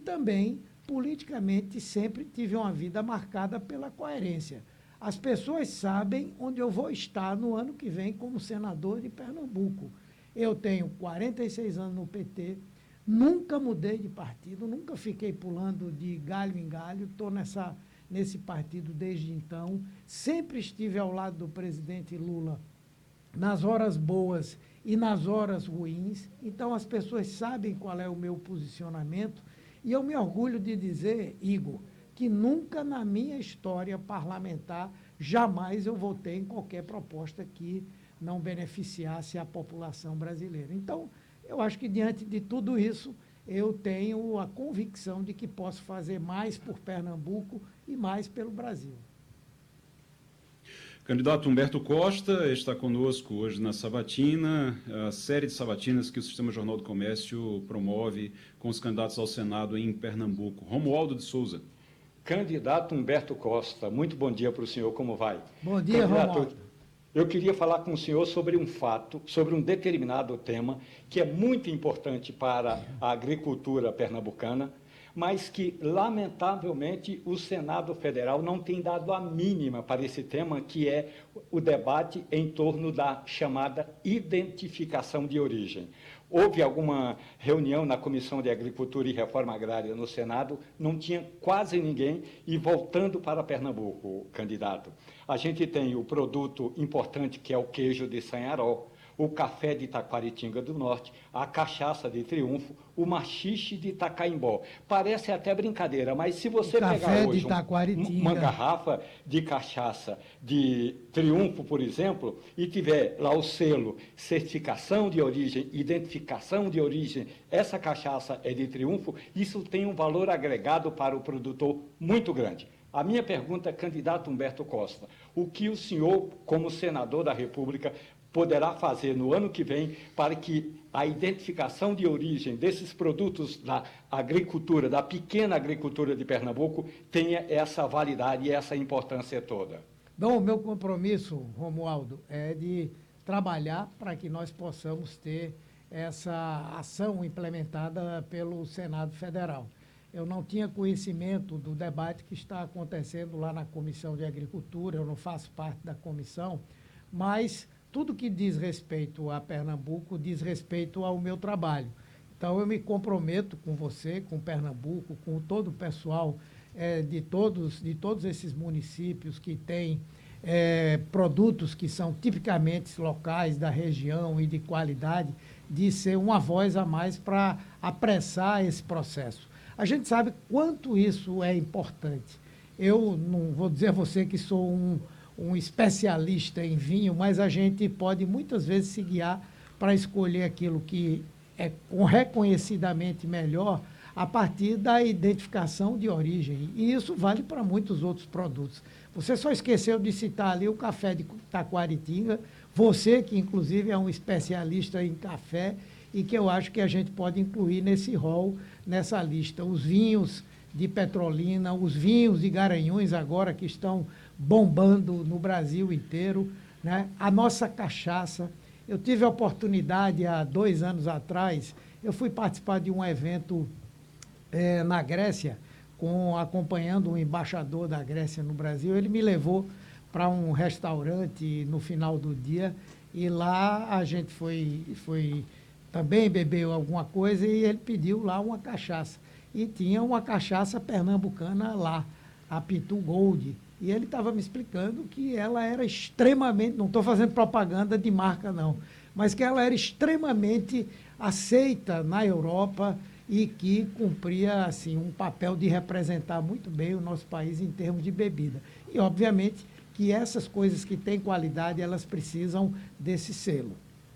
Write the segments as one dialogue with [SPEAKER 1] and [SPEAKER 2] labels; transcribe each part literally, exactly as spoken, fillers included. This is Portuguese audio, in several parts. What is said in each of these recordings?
[SPEAKER 1] também, politicamente, sempre tive uma vida marcada pela coerência. As pessoas sabem onde eu vou estar no ano que vem como senador de Pernambuco. Eu tenho quarenta e seis anos no P T, nunca mudei de partido, nunca fiquei pulando de galho em galho, estou nessa, nesse partido desde então, sempre estive ao lado do presidente Lula nas horas boas e nas horas ruins, então as pessoas sabem qual é o meu posicionamento, e eu me orgulho de dizer, Igor, que nunca na minha história parlamentar, jamais eu votei em qualquer proposta que não beneficiasse a população brasileira. Então, eu acho que diante de tudo isso, eu tenho a convicção de que posso fazer mais por Pernambuco e mais pelo Brasil.
[SPEAKER 2] Candidato Humberto Costa está conosco hoje na Sabatina, a série de sabatinas que o Sistema Jornal do Comércio promove com os candidatos ao Senado em Pernambuco. Romualdo de Souza.
[SPEAKER 3] Candidato Humberto Costa, muito bom dia para o senhor, como vai?
[SPEAKER 1] Bom dia,
[SPEAKER 3] Candidato,
[SPEAKER 1] Romualdo.
[SPEAKER 3] Eu queria falar com o senhor sobre um fato, sobre um determinado tema que é muito importante para a agricultura pernambucana, mas que, lamentavelmente, o Senado Federal não tem dado a mínima para esse tema, que é o debate em torno da chamada identificação de origem. Houve alguma reunião na Comissão de Agricultura e Reforma Agrária no Senado, não tinha quase ninguém, e voltando para Pernambuco, candidato, a gente tem o produto importante que é o queijo de Sanharó, o café de Taquaritinga do Norte, a cachaça de Triunfo, o maxixe de Itacaimbó. Parece até brincadeira, mas se você pegar hoje um, uma garrafa de cachaça de Triunfo, por exemplo, e tiver lá o selo certificação de origem, identificação de origem, essa cachaça é de Triunfo, isso tem um valor agregado para o produtor muito grande. A minha pergunta é, candidato Humberto Costa, o que o senhor, como senador da República, poderá fazer no ano que vem para que a identificação de origem desses produtos da agricultura, da pequena agricultura de Pernambuco, tenha essa validade e essa importância toda?
[SPEAKER 1] Bom, o meu compromisso, Romualdo, é de trabalhar para que nós possamos ter essa ação implementada pelo Senado Federal. Eu não tinha conhecimento do debate que está acontecendo lá na Comissão de Agricultura, eu não faço parte da comissão, mas tudo que diz respeito a Pernambuco diz respeito ao meu trabalho. Então, eu me comprometo com você, com Pernambuco, com todo o pessoal é, de, todos, de todos esses municípios que têm é, produtos que são tipicamente locais da região e de qualidade, de ser uma voz a mais para apressar esse processo. A gente sabe quanto isso é importante. Eu não vou dizer a você que sou um... um especialista em vinho, mas a gente pode muitas vezes se guiar para escolher aquilo que é reconhecidamente melhor a partir da identificação de origem. E isso vale para muitos outros produtos. Você só esqueceu de citar ali o café de Taquaritinga, você que inclusive é um especialista em café e que eu acho que a gente pode incluir nesse rol, nessa lista. Os vinhos de Petrolina, os vinhos de Garanhuns agora que estão bombando no Brasil inteiro, né? A nossa cachaça. Eu tive a oportunidade, há dois anos atrás, eu fui participar de um evento é, na Grécia, com, acompanhando um embaixador da Grécia no Brasil. Ele me levou para um restaurante no final do dia e lá a gente foi, foi também bebeu alguma coisa e ele pediu lá uma cachaça. E tinha uma cachaça pernambucana lá, a Pitu Gold. E ele estava me explicando que ela era extremamente, não estou fazendo propaganda de marca não, mas que ela era extremamente aceita na Europa e que cumpria assim, um papel de representar muito bem o nosso país em termos de bebida. E, obviamente, que essas coisas que têm qualidade, elas precisam desse selo.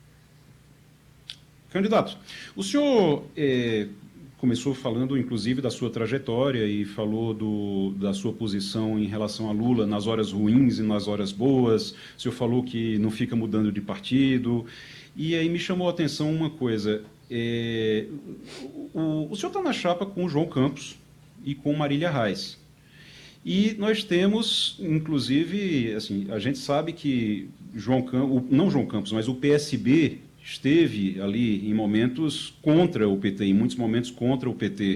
[SPEAKER 2] Candidato, o senhor... Eh... começou falando, inclusive, da sua trajetória e falou do, da sua posição em relação a Lula nas horas ruins e nas horas boas. O senhor falou que não fica mudando de partido. E aí me chamou a atenção uma coisa. É, o, o senhor está na chapa com o João Campos e com Marília Reis. E nós temos, inclusive, assim, a gente sabe que João Campos, não João Campos, mas o P S B esteve ali em momentos contra o P T, em muitos momentos contra o P T.